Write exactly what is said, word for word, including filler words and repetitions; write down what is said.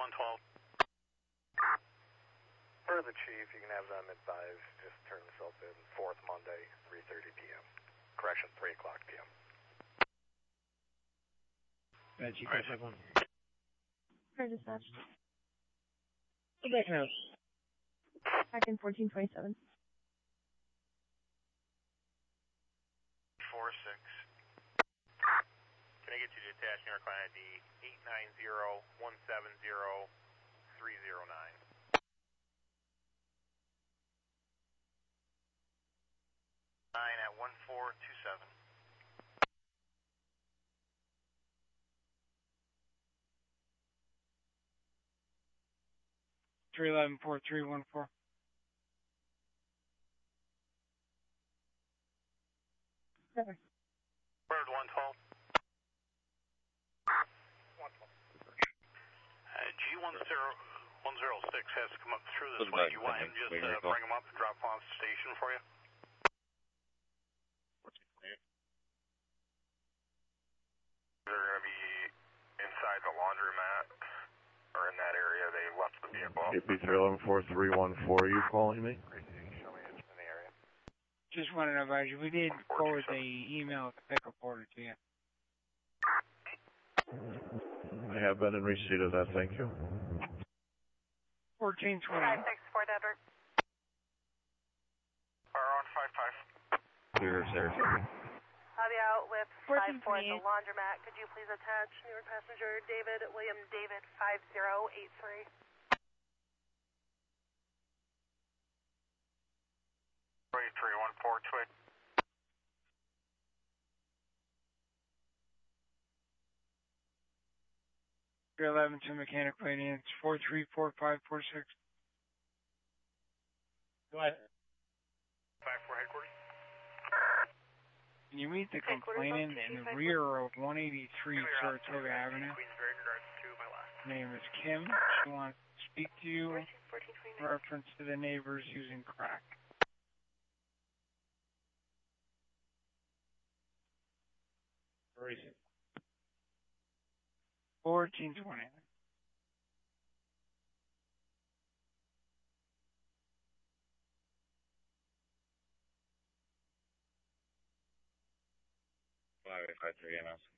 one twelve. For the chief, you can have them advise, just turn yourself in fourth Monday, three thirty p m Correction, three o'clock p m Bad chief, five five one. Fair dispatch. Go back now. Back in fourteen twenty-seven. four six. Can I get you to attach New York line I D eight nine zero one seven zero three zero nine? Nine at one four two seven. three eleven four three one four. Never. Bird one twelve. one twelve. Uh, G one zero one zero six has to come up through this Doesn't way. matter, You want him fine. just Wait, uh, wait, bring him up and drop him off the station for you? They're going to be inside the laundromat or in that area. They left the vehicle. It be three eleven four three one four, are you calling me? Show me it's in the area. Just wanted to advise you, we did forward the email with the pickup order to you. I have been in receipt of that, thank you. fourteen twenty. five six four Denver. Fire on five five. Clear, sir. I'll be out with five four at the fourteen twenty-eight. laundromat. Could you please attach New York passenger David William David five zero eight three? Three three one four two eight. three eleven to mechanic radiance four three four five four six. Go ahead. Five four headquarters. Can you meet the Headquarters complainant on in the T rear of one eighty-three Saratoga Avenue? Queensbury, regards to my last. Her name is Kim. She wants to speak to you in reference to the neighbors using crack. Where is it? fourteen twenty. five eight five three M S.